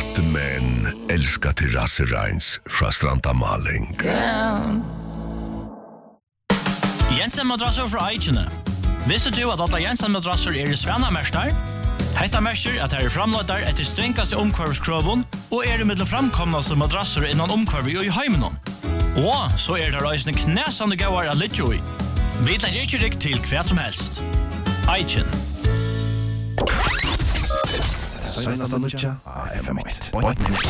men älskar terrassereins fra Stranda Maling. Jensen madrasser fra Eichene. Visste du at alle Jensen madrasser i Svanamerstar? Hetta merker at her framløyder etter strengkaste omkvarvskroven og i middel framkomnaste madrasser innan omkvarv i heimenon. Og så det reisende knæsande gauar av Lidjoi. Vi legger ikke rikk til hva som helst. Eichen. Svenasta Nucha, FM1.